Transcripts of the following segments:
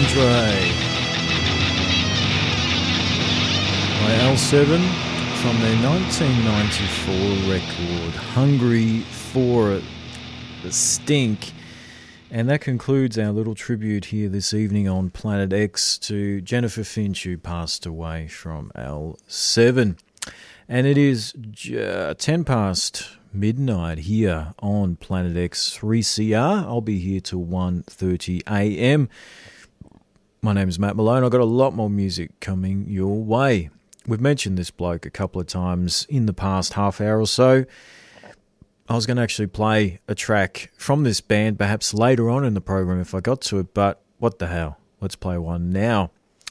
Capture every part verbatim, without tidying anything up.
Andre by L seven from their nineteen ninety-four record Hungry for the Stink. And that concludes our little tribute here this evening on Planet X to Jennifer Finch, who passed away from L seven. And it is uh, ten past midnight here on Planet X three C R. I'll be here till one thirty a.m. My name is Matt Malone. I've got a lot more music coming your way. We've mentioned this bloke a couple of times in the past half hour or so. I was going to actually play a track from this band perhaps later on in the program if I got to it, but what the hell? Let's play one now.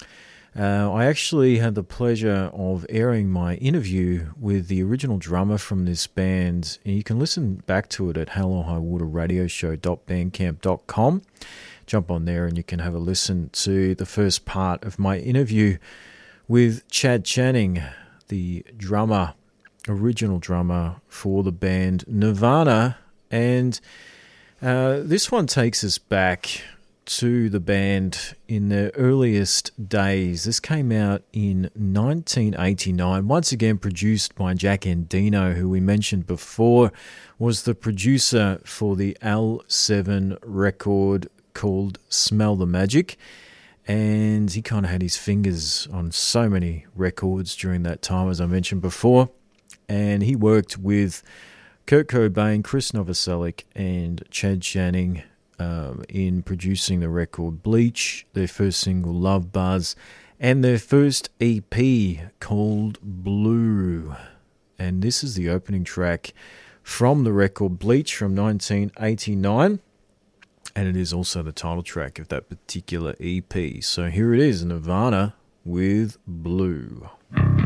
Uh, I actually had the pleasure of airing my interview with the original drummer from this band, and you can listen back to it at hell or high water radio show dot bandcamp dot com. Jump on there and you can have a listen to the first part of my interview with Chad Channing, the drummer, original drummer for the band Nirvana. And uh, this one takes us back to the band in their earliest days. This came out in nineteen eighty-nine, once again produced by Jack Endino, who we mentioned before was the producer for the L seven record called Smell the Magic. And he kind of had his fingers on so many records during that time, as I mentioned before. And he worked with Kurt Cobain, Chris Novoselic, and Chad Channing um, in producing the record Bleach, their first single Love Buzz, and their first E P called Blue. And this is the opening track from the record Bleach from nineteen eighty-nine. And it is also the title track of that particular E P. So here it is, Nirvana with Blue.